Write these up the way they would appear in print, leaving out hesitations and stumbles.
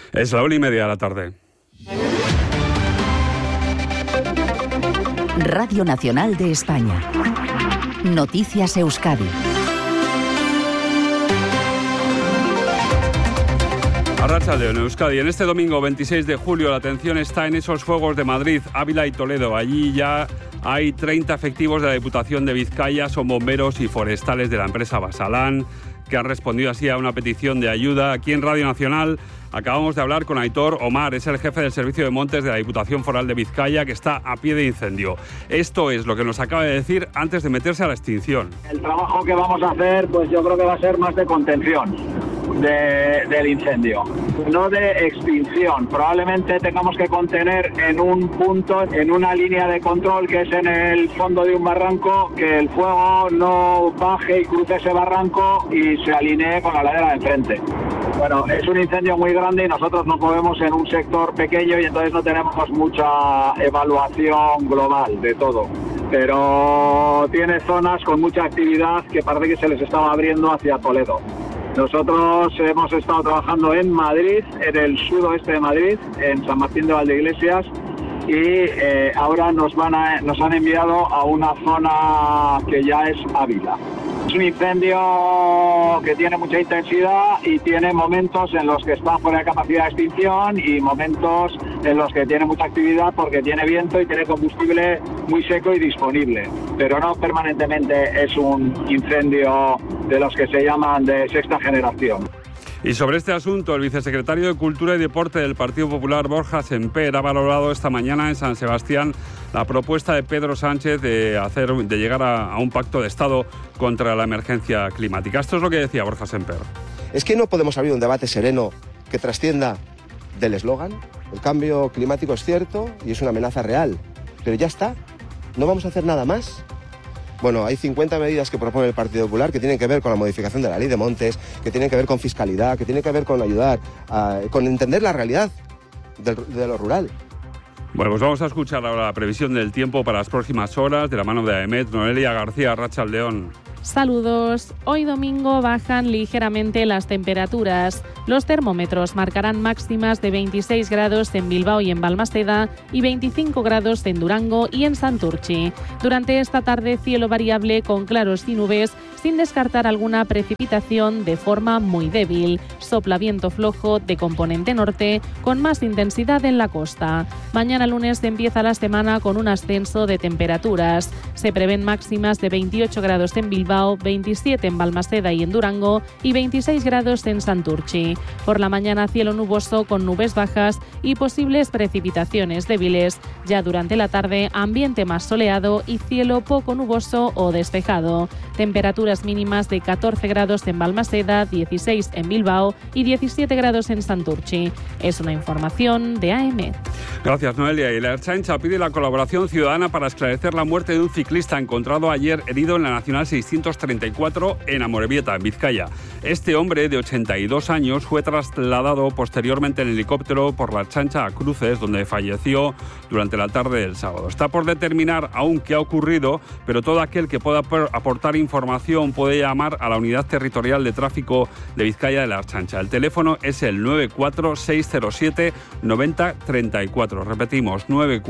Es la 1:30 de la tarde. Radio Nacional de España. Noticias Euskadi. Arratsaldeon, Euskadi. En este domingo 26 de julio la atención está en esos fuegos de Madrid, Ávila y Toledo. Allí ya hay 30 efectivos de la Diputación de Vizcaya, son bomberos y forestales de la empresa Basalán, que han respondido así a una petición de ayuda. Aquí en Radio Nacional acabamos de hablar con Aitor Omar, es el jefe del Servicio de Montes de la Diputación Foral de Vizcaya, que está a pie de incendio. Esto es lo que nos acaba de decir antes de meterse a la extinción. El trabajo que vamos a hacer, pues yo creo que va a ser más de contención del incendio, no de extinción. Probablemente tengamos que contener en un punto, en una línea de control que es en el fondo de un barranco, que el fuego no baje y cruce ese barranco y se alinee con la ladera de enfrente. Bueno, es un incendio muy grande y nosotros nos movemos en un sector pequeño y entonces no tenemos mucha evaluación global de todo. Pero tiene zonas con mucha actividad que parece que se les estaba abriendo hacia Toledo. Nosotros hemos estado trabajando en Madrid, en el sudoeste de Madrid, en San Martín de Valdeiglesias, y ahora nos han enviado a una zona que ya es Ávila. Es un incendio que tiene mucha intensidad y tiene momentos en los que está fuera de capacidad de extinción y momentos en los que tiene mucha actividad porque tiene viento y tiene combustible muy seco y disponible. Pero no permanentemente es un incendio de los que se llaman de sexta generación. Y sobre este asunto, el vicesecretario de Cultura y Deporte del Partido Popular, Borja Semper, ha valorado esta mañana en San Sebastián la propuesta de Pedro Sánchez de llegar a un pacto de Estado contra la emergencia climática. Esto es lo que decía Borja Semper. Es que no podemos abrir un debate sereno que trascienda del eslogan. El cambio climático es cierto y es una amenaza real, pero ya está. No vamos a hacer nada más. Bueno, hay 50 medidas que propone el Partido Popular que tienen que ver con la modificación de la ley de montes, que tienen que ver con fiscalidad, que tienen que ver con ayudar, con entender la realidad de lo rural. Bueno, pues vamos a escuchar ahora la previsión del tiempo para las próximas horas de la mano de AEMET. Noelia García, Arratsaldeon. Saludos. Hoy domingo bajan ligeramente las temperaturas. Los termómetros marcarán máximas de 26 grados en Bilbao y en Balmaseda y 25 grados en Durango y en Santurtzi. Durante esta tarde, cielo variable con claros y nubes, sin descartar alguna precipitación de forma muy débil. Sopla viento flojo de componente norte, con más intensidad en la costa. Mañana lunes empieza la semana con un ascenso de temperaturas. Se prevén máximas de 28 grados en Bilbao, 27 en Balmaseda y en Durango y 26 grados en Santurtzi. Por la mañana cielo nuboso con nubes bajas y posibles precipitaciones débiles. Ya durante la tarde ambiente más soleado y cielo poco nuboso o despejado. Temperaturas mínimas de 14 grados en Balmaseda, 16 en Bilbao y 17 grados en Santurtzi. Es una información de AEMET. Gracias, Noelia. Y la Ertzaintza pide la colaboración ciudadana para esclarecer la muerte de un ciclista encontrado ayer herido en la Nacional 634 en Amorebieta, en Vizcaya. Este hombre de 82 años fue trasladado posteriormente en helicóptero por la Ertzaintza a Cruces, donde falleció durante la tarde del sábado. Está por determinar aún qué ha ocurrido, pero todo aquel que pueda aportar información puede llamar a la Unidad Territorial de Tráfico de Vizcaya de la Ertzaintza. El teléfono es el 94607 9034. Repetimos,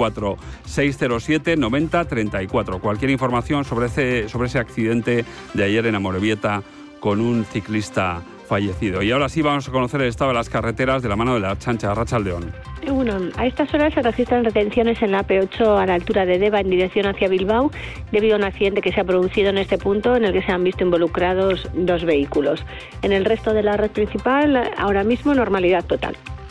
94607 9034. Cualquier información sobre ese accidente de ayer en Amorebieta con un ciclista fallecido. Y ahora sí vamos a conocer el estado de las carreteras de la mano de la Ertzaintza. Arratsaldeon. Bueno, a estas horas se registran retenciones en la AP8 a la altura de Deva en dirección hacia Bilbao debido a un accidente que se ha producido en este punto en el que se han visto involucrados 2 vehículos. En el resto de la red principal, ahora mismo normalidad total.